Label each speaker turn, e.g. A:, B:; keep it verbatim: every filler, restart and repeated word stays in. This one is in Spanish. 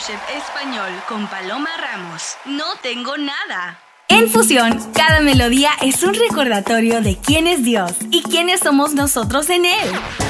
A: Masterchef Español con Paloma Ramos. No tengo nada.
B: En Fusión, cada melodía es un recordatorio de quién es Dios y quiénes somos nosotros en Él.